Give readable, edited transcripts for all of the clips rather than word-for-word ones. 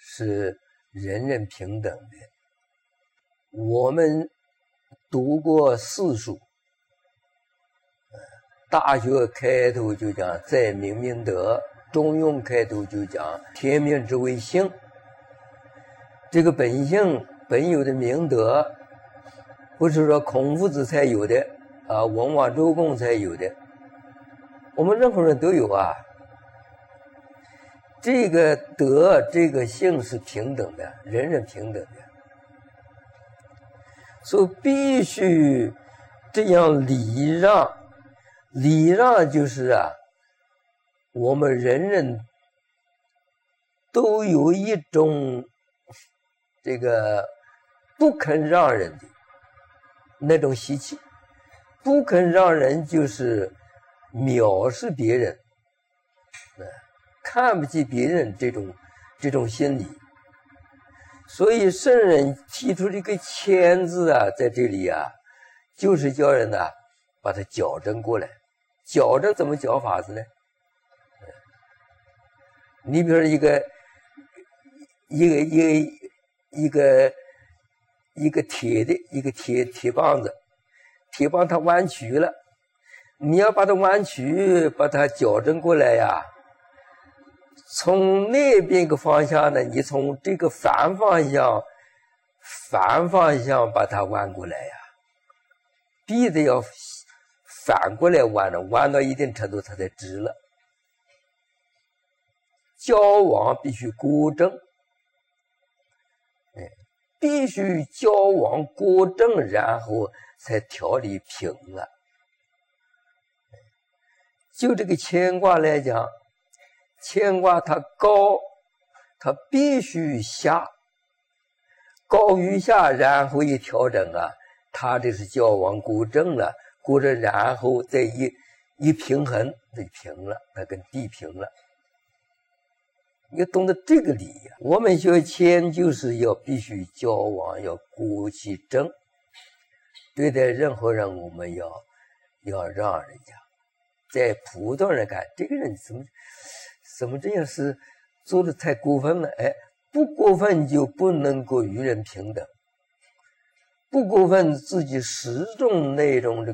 是人人平等的。我们读过四书，大学开头就讲在明明德，中庸开头就讲天命之谓性。这个本性本有的明德，不是说孔夫子才有的啊，文王周公才有的，我们任何人都有啊。这个德，这个性是平等的，人人平等的，所以必须这样礼让。礼让就是啊，我们人人都有一种这个不肯让人的那种习气，不肯让人就是藐视别人，看不起别人这种心理。所以圣人提出这个谦字啊，在这里啊，就是叫人呢把它矫正过来。矫正怎么矫法子呢？你比如说一个铁的一个铁棒子，铁棒它弯曲了，你要把它弯曲，把它矫正过来呀。从那边一个方向呢，你从这个反方向把它弯过来呀，必得要反过来弯了，弯到一定程度它才直了。交往必须郭正，必须交往郭正，然后才条理平了。就这个牵挂来讲，牵挂它高，它必须下，高于下，然后一调整啊，它这是交往郭正了。或者然后再一平衡，就平了，它跟地平了。你要懂得这个理呀。我们学谦就是要必须交往要郭其正，对待任何人我们要让人家。在普通人看，这个人怎么这样是做的太过分了？不过分就不能够与人平等。不过分，自己始终那种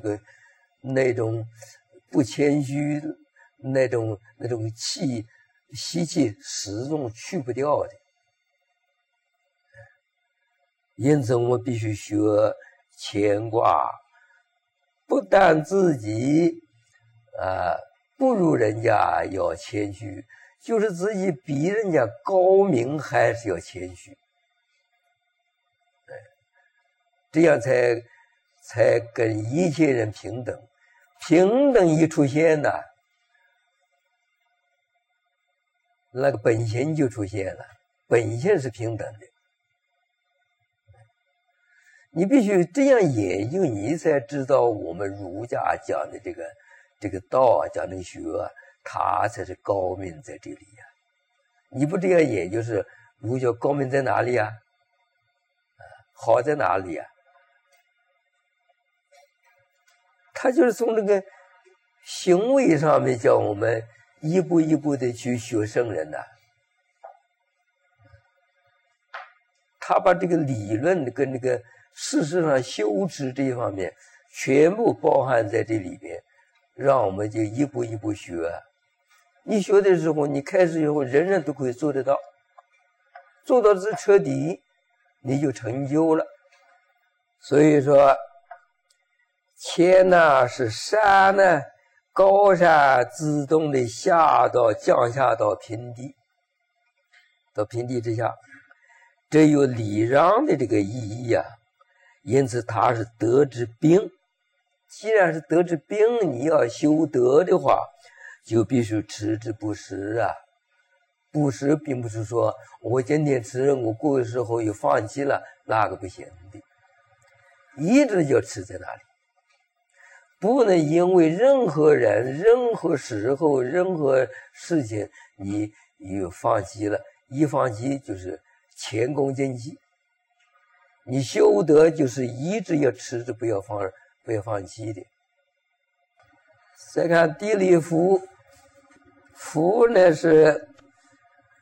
不谦虚，那种习气始终去不掉的。因此，我们必须学谦卦，不但自己不如人家要谦虚，就是自己比人家高明还是要谦虚。这样才跟一切人平等。平等一出现呢，那个本性就出现了，本性是平等的。你必须这样研究，你才知道我们儒家讲的这个道啊，讲的学啊，它才是高明在这里呀。你不这样研究，是儒家高明在哪里呀？好在哪里呀？他就是从这个行为上面叫我们一步一步的去学圣人的。他把这个理论跟这个事实上修持这一方面全部包含在这里边，让我们就一步一步学。你学的时候，你开始以后人人都可以做得到，做到这彻底，你就成就了。所以说谦呢是山呢，高山自动的降下到平地，到平地之下，这有礼让的这个意义啊。因此它是德之兵。既然是德之兵，你要修德的话，就必须持之不食啊。不食并不是说我今天吃，我过个时候又放弃了，那个不行的，一直就吃在那里。不能因为任何人、任何时候、任何事情，你又放弃了。一放弃就是前功尽弃。你修德就是一直要持着，不要放弃的。再看地利福，福呢是